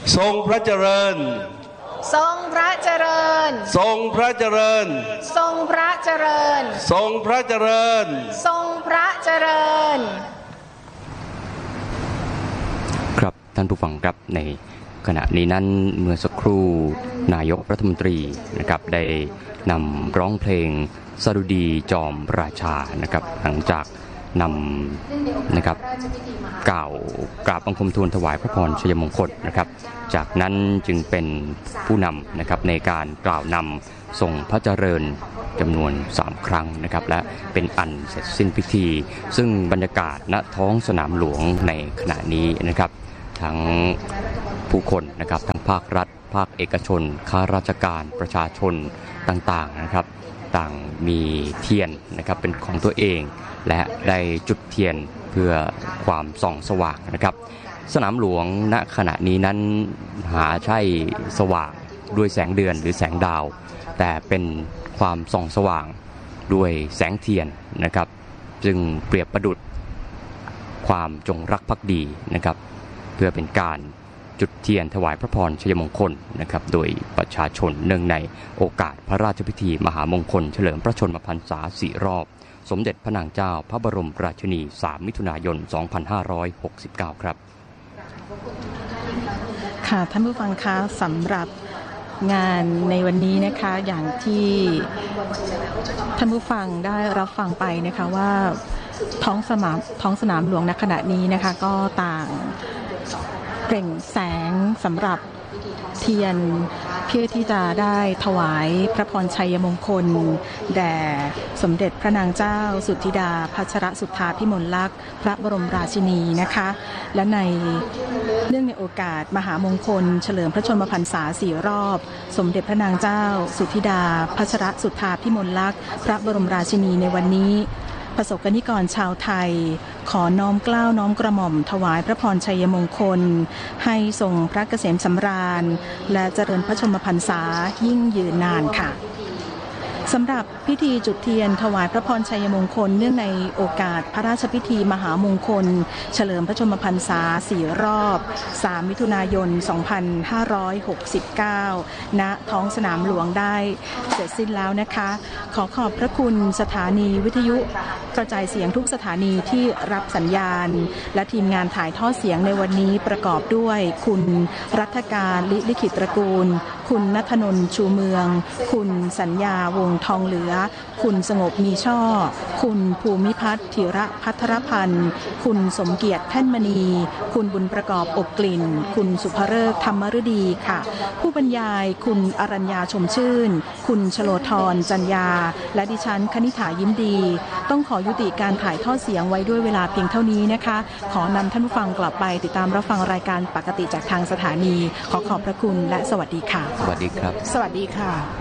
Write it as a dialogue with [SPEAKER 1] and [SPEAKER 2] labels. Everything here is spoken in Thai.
[SPEAKER 1] ทรงพระเจริญ
[SPEAKER 2] ทรงพระเจริญ
[SPEAKER 1] ทรงพระเจริญ
[SPEAKER 2] ทรงพระเจริญ
[SPEAKER 1] ทรงพระเจริญ
[SPEAKER 2] ทรงพระเจริญ
[SPEAKER 3] ครับท่านผู้ฟังครับในขณะนี้นั้นเมื่อสักครู่นายกรัฐมนตรีนะครับได้นำร้องเพลงสดุดีจอมราชานะครับหลังจากนำนะครับกล่าวกราบบังคมทูลถวายพระพรชัยมงคลนะครับจากนั้นจึงเป็นผู้นำนะครับในการกล่าวนำทรงพระเจริญจำนวน3ครั้งนะครับและเป็นอันเสร็จสิ้นพิธีซึ่งบรรยากาศณท้องสนามหลวงในขณะนี้นะครับทั้งผู้คนนะครับทั้งภาครัฐภาคเอกชนข้าราชการประชาชนต่างๆนะครับต่างมีเทียนนะครับเป็นของตัวเองและได้จุดเทียนเพื่อความส่องสว่างนะครับสนามหลวงณขณะนี้นั้นหาใช่สว่างด้วยแสงเดือนหรือแสงดาวแต่เป็นความส่องสว่างด้วยแสงเทียนนะครับจึงเปรียบประดุจความจงรักภักดีนะครับเพื่อเป็นการจุดเทียนถวายพระพรชัยมงคลนะครับโดยประชาชนเนื่องในโอกาสพระราชพิธีมหามงคลเฉลิมพระชนมพรรษา4 รอบสมเด็จพระนางเจ้าพระบรมราชินี3 มิถุนายน 2569 ครับ
[SPEAKER 4] ค่ะท่านผู้ฟังคะสำหรับงานในวันนี้นะคะอย่างที่ท่านผู้ฟังได้รับฟังไปนะคะว่าท้องสนามหลวงณขณะนี้นะคะก็ต่างเปล่งแสงสำหรับเทียนเพื่อที่จะได้ถวายพระพรชัยมงคลแด่สมเด็จพระนางเจ้าสุทธิดาพัชรสุทธาภิมลลักษณ์พระบรมราชินีนะคะและเนื่องในโอกาสมหามงคลเฉลิมพระชนมพรรษา4 รอบสมเด็จพระนางเจ้าสุทธิดาพัชรสุทธาภิมลลักษณ์พระบรมราชินีในวันนี้ประสบกนิกรชาวไทยขอน้อมเกล้าน้อมกระหม่อมถวายพระพรชัยมงคลให้ทรงพระเกษมสำราญและเจริญพระชนมพรรษายิ่งยืนนานค่ะสำหรับพิธีจุดเทียนถวายพระพรชัยมงคลเนื่องในโอกาสพระราชพิธีมหามงคลเฉลิมพระชนมพรรษา4 รอบ3 มิถุนายน 2569 ณ ท้องสนามหลวงได้เสร็จสิ้นแล้วนะคะขอขอบพระคุณสถานีวิทยุกระจายเสียงทุกสถานีที่รับสัญญาณและทีมงานถ่ายทอดเสียงในวันนี้ประกอบด้วยคุณรัฐการลิขิตตระกูลคุณณัฐนนท์ชูเมืองคุณสัญญาวงทองเหลือคุณสงบมีช่อคุณภูมิพัฒน์ธีระพัทรพันธ์คุณสมเกียรติแท่นมณีคุณบุญประกอบอบกลิ่นคุณสุภฤกษ์ธรรมฤดีค่ะผู้บรรยายคุณอรัญญาชมชื่นคุณชโลธรจัญญาและดิฉันคณิษฐายิ้มดีต้องขอยุติการถ่ายทอดเสียงไว้ด้วยเวลาเพียงเท่านี้นะคะขอนำท่านผู้ฟังกลับไปติดตามรับฟังรายการปกติจากทางสถานีขอขอบพระคุณและสวัสดีค่ะ
[SPEAKER 3] สวัสดีครับ
[SPEAKER 4] สวัสดีค่ะ